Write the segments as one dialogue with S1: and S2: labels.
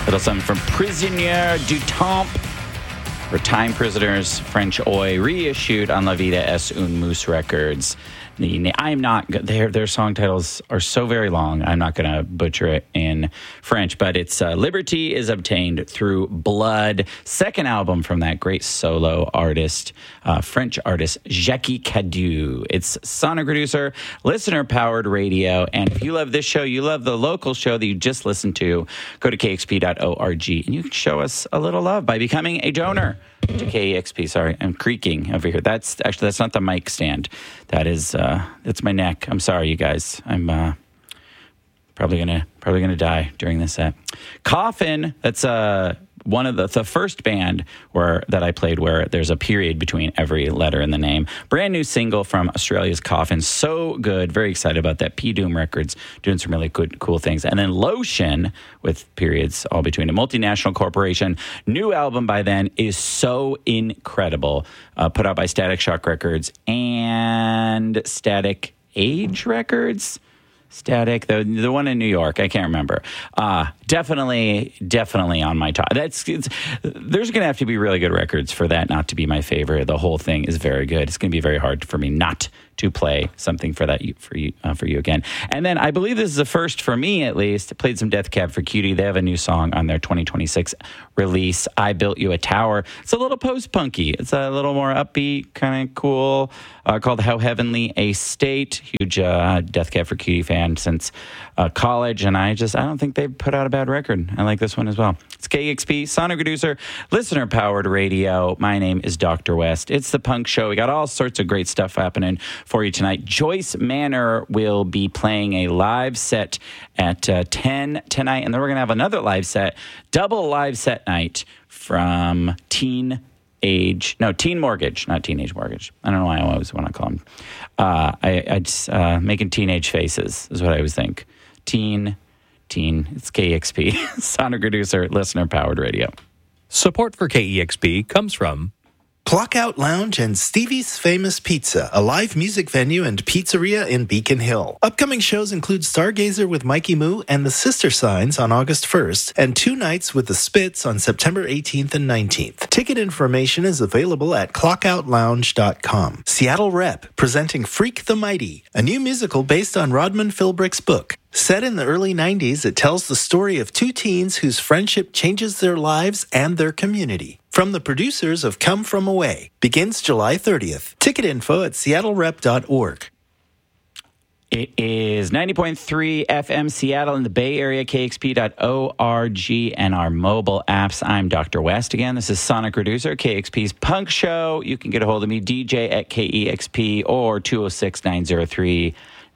S1: Little something from Prisonnier du Temps, for Time Prisoners, French Oi, reissued on La Vida es un Mus Records. I'm not, their song titles are so very long, I'm not going to butcher it in French, but it's Liberty is Obtained Through Blood, second album from that great solo artist, French artist, Jackie Cadieux. It's Sonic Reducer, listener-powered radio, and if you love this show, you love the local show that you just listened to, go to kexp.org, and you can show us a little love by becoming a donor to KEXP. Sorry, I'm creaking over here. That's not the mic stand. That's my neck. I'm sorry, you guys. I'm probably gonna die during this set. Coffin. That's one of the first band that I played where there's a period between every letter in the name. Brand new single from Australia's Coffin. So good. Very excited about that. P Doom Records doing some really good, cool things. And then Lotion with periods all between. A multinational corporation. New album by then is so incredible. Put out by Static Shock Records and Static Age Records. Static, the one in New York, I can't remember. Definitely on my top. There's going to have to be really good records for that not to be my favorite. The whole thing is very good. It's going to be very hard for me not to play something for you again. And then I believe this is the first for me, at least. I played some Death Cab for Cutie. They have a new song on their 2026 release, I Built You a Tower. It's a little post-punky. It's a little more upbeat, kind of cool, called How Heavenly a State. Huge Death Cab for Cutie fan since college, and I don't think they've put out a bad record. I like this one as well. It's KEXP, Sonic Reducer, listener-powered radio. My name is Dr. West. It's the Punk Show. We got all sorts of great stuff happening for you tonight. Joyce Manor will be playing a live set at 10 tonight, and then we're going to have another live set, double live set night from Teen Mortgage, not Teenage Mortgage. I don't know why I always want to call them. I just making teenage faces is what I always think. Teen, it's KEXP, Sonic Reducer, listener-powered radio.
S2: Support for KEXP comes from
S3: Pluckout Lounge and Stevie's Famous Pizza, a live music venue and pizzeria in Beacon Hill. Upcoming shows include Stargazer with Mikey Moo and the Sister Signs on August 1st, and 2 nights with the Spits on September 18th and 19th. Ticket information is available at clockoutlounge.com. Seattle Rep, presenting Freak the Mighty, a new musical based on Rodman Philbrick's book. Set in the early 90s, it tells the story of 2 teens whose friendship changes their lives and their community. From the producers of Come From Away. Begins July 30th. Ticket info at seattlerep.org.
S1: It is 90.3 FM Seattle in the Bay Area, kexp.org, and our mobile apps. I'm Dr. West again. This is Sonic Reducer, KXP's Punk Show. You can get a hold of me, DJ at KEXP or 206-903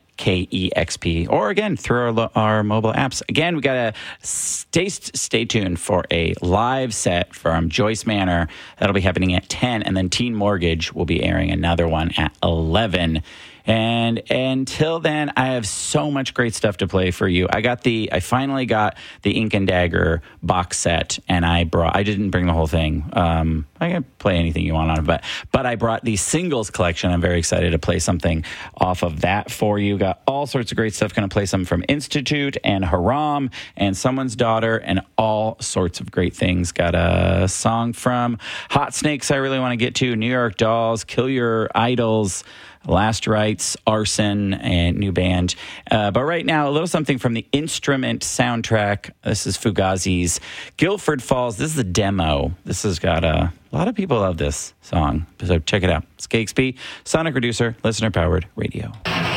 S1: KEXP, or again through our mobile apps. Again, we got to stay tuned for a live set from Joyce Manor that'll be happening at 10, and then Teen Mortgage will be airing another one at 11. And until then, I have so much great stuff to play for you. I finally got the Ink and Dagger box set, and I didn't bring the whole thing. I can play anything you want on it, but I brought the singles collection. I'm very excited to play something off of that for you. Got all sorts of great stuff. Going to play some from Institute and Haram and Someone's Daughter and all sorts of great things. Got a song from Hot Snakes I really want to get to. New York Dolls, Kill Your Idols, Last Rites, Arson, and new band. But right now, a little something from the Instrument soundtrack. This is Fugazi's Guilford Falls. This is the demo. This has got a lot of people love this song. So check it out. It's KXP, Sonic Reducer, listener-powered radio.